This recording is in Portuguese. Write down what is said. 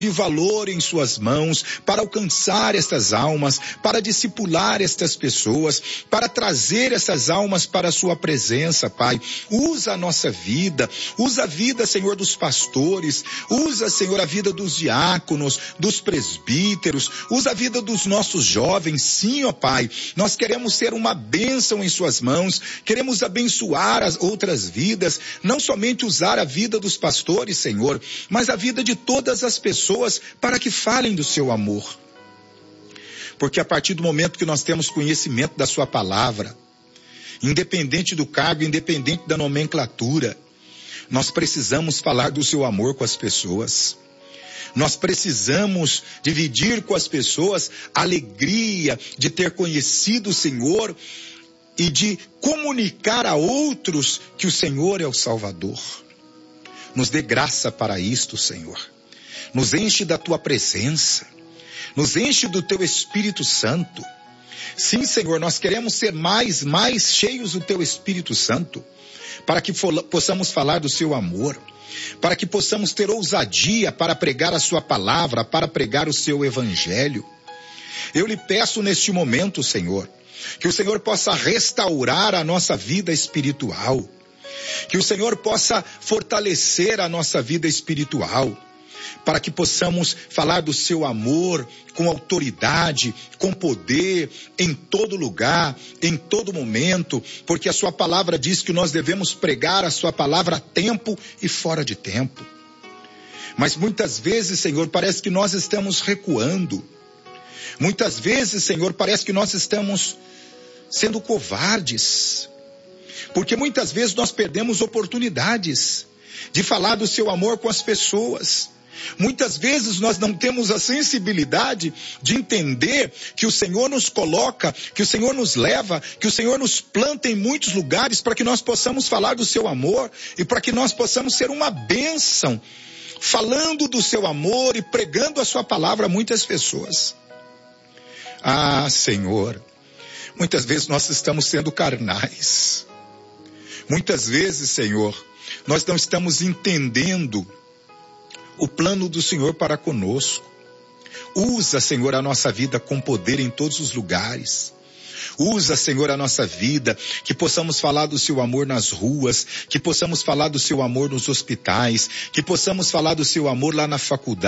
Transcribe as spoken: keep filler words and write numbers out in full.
de valor em suas mãos para alcançar estas almas, para discipular estas pessoas, para trazer essas almas para a sua presença, Pai. Usa a nossa vida, usa a vida, Senhor, dos pastores, usa, Senhor, a vida dos diáconos, dos presbíteros, usa a vida dos nossos jovens. Sim, ó Pai, nós queremos ser uma bênção em suas mãos, queremos abençoar as outras vidas, não somente usar a vida dos pastores, Senhor, mas a vida de todas as pessoas, para que falem do seu amor. Porque a partir do momento que nós temos conhecimento da sua palavra, independente do cargo, independente da nomenclatura, nós precisamos falar do seu amor com as pessoas. Nós precisamos dividir com as pessoas a alegria de ter conhecido o Senhor e de comunicar a outros que o Senhor é o Salvador. Nos dê graça para isto, Senhor. Nos enche da tua presença, nos enche do teu Espírito Santo. Sim, Senhor, nós queremos ser mais, mais cheios do teu Espírito Santo, para que possamos falar do seu amor, para que possamos ter ousadia para pregar a sua palavra, para pregar o seu evangelho. Eu lhe peço neste momento, Senhor, que o Senhor possa restaurar a nossa vida espiritual, que o Senhor possa fortalecer a nossa vida espiritual, para que possamos falar do seu amor com autoridade, com poder, em todo lugar, em todo momento, porque a sua palavra diz que nós devemos pregar a sua palavra a tempo e fora de tempo. Mas muitas vezes, Senhor, parece que nós estamos recuando. Muitas vezes, Senhor, parece que nós estamos sendo covardes, porque muitas vezes nós perdemos oportunidades de falar do seu amor com as pessoas. Muitas vezes nós não temos a sensibilidade de entender que o Senhor nos coloca, que o Senhor nos leva, que o Senhor nos planta em muitos lugares para que nós possamos falar do seu amor e para que nós possamos ser uma bênção, falando do seu amor e pregando a sua palavra a muitas pessoas. Ah, Senhor, muitas vezes nós estamos sendo carnais. Muitas vezes, Senhor, nós não estamos entendendo o plano do Senhor para conosco. Usa, Senhor, a nossa vida com poder em todos os lugares. Usa, Senhor, a nossa vida, que possamos falar do seu amor nas ruas, que possamos falar do seu amor nos hospitais, que possamos falar do seu amor lá na faculdade.